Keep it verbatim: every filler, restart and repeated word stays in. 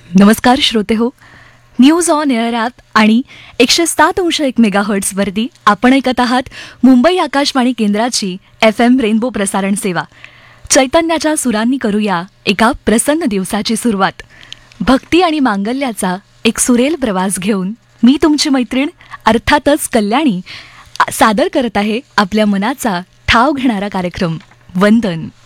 नमस्कार श्रोते हो, न्यूज ऑन एअर ॲप आणि एकशे सात अंश एक मेगा हर्ट्सवरती आपण ऐकत आहात मुंबई आकाशवाणी केंद्राची एफ एम रेनबो प्रसारण सेवा. चैतन्याच्या सुरांनी करूया एका प्रसन्न दिवसाची सुरुवात. भक्ती आणि मांगल्याचा एक सुरेल प्रवास घेऊन मी तुमची मैत्रीण अर्थातच कल्याणी सादर करत आहे आपल्या मनाचा ठाव घेणारा कार्यक्रम वंदन.